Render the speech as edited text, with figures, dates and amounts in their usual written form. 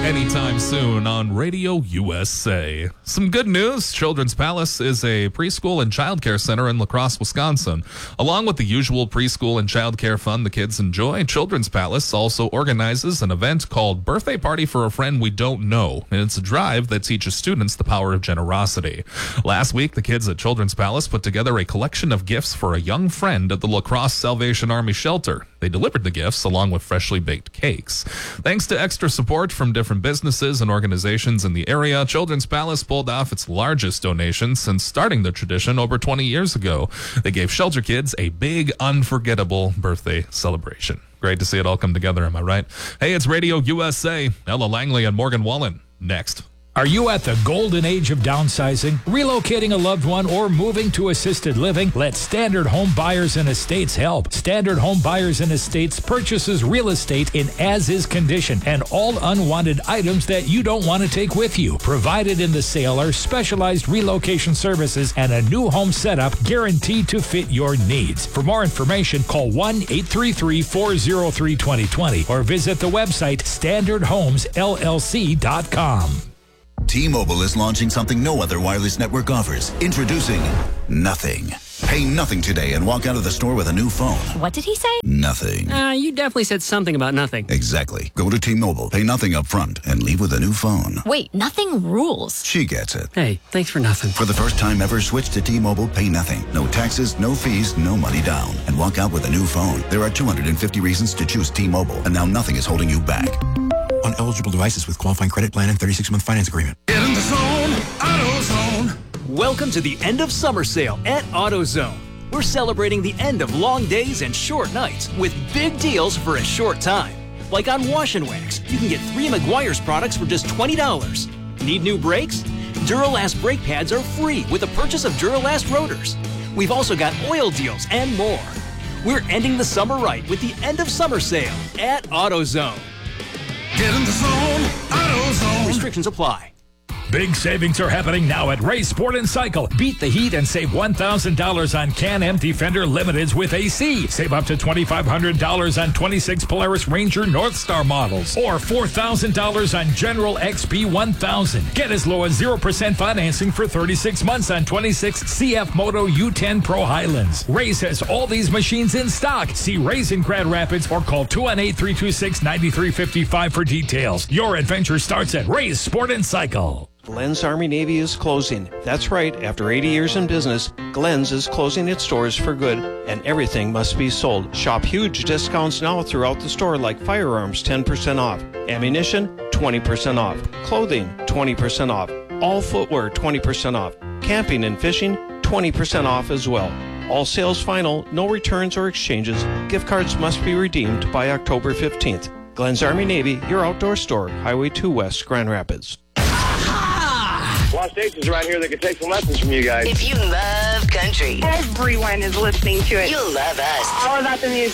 anytime soon on Radio USA. Some good news. Children's Palace is a preschool and childcare center in La Crosse, Wisconsin. Along with the usual preschool and childcare fun the kids enjoy, Children's Palace also organizes an event called Birthday Party for a Friend We Don't Know. And it's a drive that teaches students the power of generosity. Last week, the kids at Children's Palace put together a collection of gifts for a young friend at the La Crosse Salvation Army shelter. They delivered the gifts along with freshly baked cakes. Thanks to extra support from different businesses and organizations in the area, Children's Palace pulled off its largest donation since starting the tradition over 20 years ago. They gave shelter kids a big, unforgettable birthday celebration. Great to see it all come together, am I right? Hey, it's Radio USA. Ella Langley and Morgan Wallen. Next. Are you at the golden age of downsizing, relocating a loved one, or moving to assisted living? Let Standard Home Buyers and Estates help. Standard Home Buyers and Estates purchases real estate in as-is condition and all unwanted items that you don't want to take with you. Provided in the sale are specialized relocation services and a new home setup guaranteed to fit your needs. For more information, call 1-833-403-2020 or visit the website standardhomesllc.com. T-Mobile is launching something no other wireless network offers. Introducing Nothing. Pay nothing today and walk out of the store with a new phone. What did he say? Nothing. You definitely said something about nothing. Exactly. Go to T-Mobile, pay nothing up front, and leave with a new phone. Wait, nothing rules. She gets it. Hey, thanks for nothing. For the first time ever, switch to T-Mobile, pay nothing. No taxes, no fees, no money down. And walk out with a new phone. There are 250 reasons to choose T-Mobile, and now nothing is holding you back. On eligible devices with qualifying credit plan and 36-month finance agreement. Get in the zone, AutoZone. Welcome to the end of summer sale at AutoZone. We're celebrating the end of long days and short nights with big deals for a short time. Like on Wash and Wax, you can get 3 Meguiar's products for just $20. Need new brakes? Duralast brake pads are free with the purchase of Duralast rotors. We've also got oil deals and more. We're ending the summer right with the end of summer sale at AutoZone. Get in the zone, AutoZone. Restrictions apply. Big savings are happening now at Ray's Sport & Cycle. Beat the heat and save $1,000 on Can-Am Defender Limiteds with AC. Save up to $2,500 on 26 Polaris Ranger North Star models. Or $4,000 on General XP 1000. Get as low as 0% financing for 36 months on 26 CF Moto U10 Pro Highlands. Ray's has all these machines in stock. See Ray's in Grand Rapids or call 218-326-9355 for details. Your adventure starts at Ray's Sport & Cycle. Glenn's Army Navy is closing. That's right, after 80 years in business, Glenn's is closing its doors for good, and everything must be sold. Shop huge discounts now throughout the store, like firearms 10% off, ammunition 20% off, clothing 20% off, all footwear 20% off, camping and fishing 20% off as well. All sales final, no returns or exchanges. Gift cards must be redeemed by October 15th. Glenn's Army Navy, your outdoor store, Highway 2 West, Grand Rapids. A lot of stations around here that can take some lessons from you guys. If you love country, everyone is listening to it. You'll love us. All about the music.